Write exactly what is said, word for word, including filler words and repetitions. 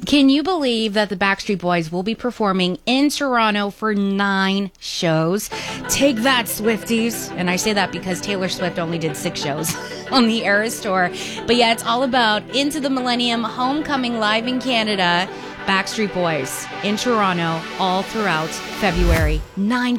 Can you believe that the Backstreet Boys will be performing in Toronto for nine shows? Take that, Swifties. And I say that because Taylor Swift only did six shows on the Eras Tour. But yeah, it's all about Into the Millennium, Homecoming live in Canada, Backstreet Boys in Toronto all throughout February. Nine